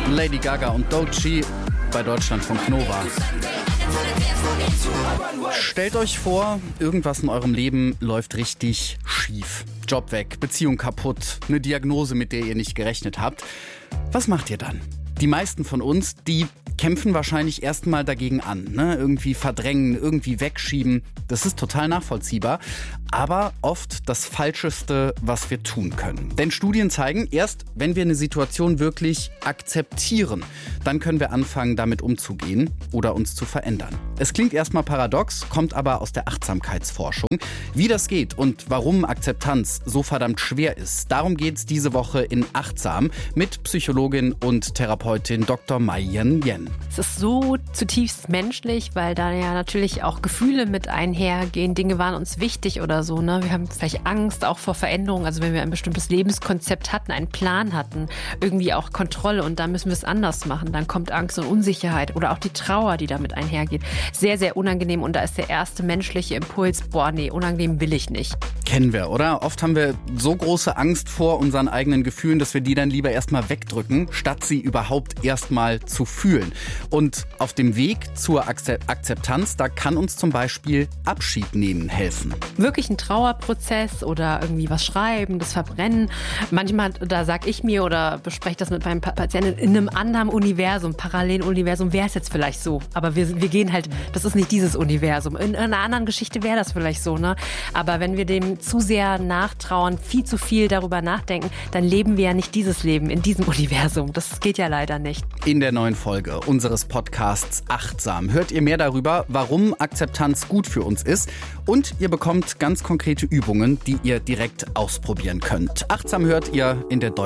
Lady Gaga und Doechii bei Deutschlandfunk Nova. Stellt euch vor, irgendwas in eurem Leben läuft richtig schief. Job weg, Beziehung kaputt, eine Diagnose, mit der ihr nicht gerechnet habt. Was macht ihr dann? Die meisten von uns, die kämpfen wahrscheinlich erstmal dagegen an, ne? Irgendwie verdrängen, irgendwie wegschieben. Das ist total nachvollziehbar, aber oft das Falscheste, was wir tun können. Denn Studien zeigen, erst wenn wir eine Situation wirklich akzeptieren, dann können wir anfangen, damit umzugehen oder uns zu verändern. Es klingt erstmal paradox, kommt aber aus der Achtsamkeitsforschung. Wie das geht und warum Akzeptanz so verdammt schwer ist, darum geht's diese Woche in Achtsam mit Psychologin und Therapeutin Dr. Mai-Yen Yen. Es ist so zutiefst menschlich, weil da ja natürlich auch Gefühle mit einhergehen. Dinge waren uns wichtig oder so, ne? Wir haben vielleicht Angst auch vor Veränderung. Also wenn wir ein bestimmtes Lebenskonzept hatten, einen Plan hatten, irgendwie auch Kontrolle und dann müssen wir es anders machen. Dann kommt Angst und Unsicherheit oder auch die Trauer, die damit einhergeht. Sehr, sehr unangenehm und da ist der erste menschliche Impuls, boah, nee, unangenehm will ich nicht. Kennen wir, oder? Oft haben wir so große Angst vor unseren eigenen Gefühlen, dass wir die dann lieber erstmal wegdrücken, statt sie überhaupt erstmal zu fühlen. Und auf dem Weg zur Akzeptanz, da kann uns zum Beispiel Abschied nehmen helfen. Wirklich ein Trauerprozess oder irgendwie was schreiben, das Verbrennen. Manchmal, da sag ich mir oder bespreche das mit meinem Patienten, in einem anderen Universum, parallelen Universum wäre es jetzt vielleicht so. Aber wir gehen halt, das ist nicht dieses Universum. In einer anderen Geschichte wäre das vielleicht so, ne? Aber wenn wir dem zu sehr nachtrauern, viel zu viel darüber nachdenken, dann leben wir ja nicht dieses Leben in diesem Universum. Das geht ja leider nicht. In der neuen Folge unseres Podcasts Achtsam hört ihr mehr darüber, warum Akzeptanz gut für uns ist und ihr bekommt ganz konkrete Übungen, die ihr direkt ausprobieren könnt. Achtsam hört ihr in der